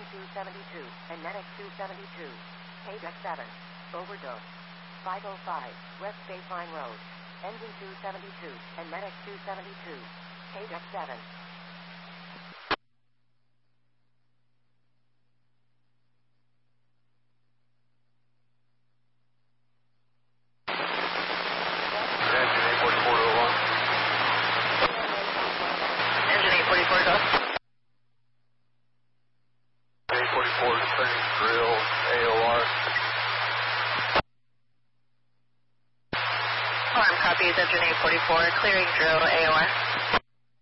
Engine 272, and Medic 272. Page X7. Overdose. 505, West Baseline Road. Engine 272, and Medic 272. Page X7. Engine 844 go. 844 clearing drill, AOR. Alarm copies, engine 844, clearing drill, AOR.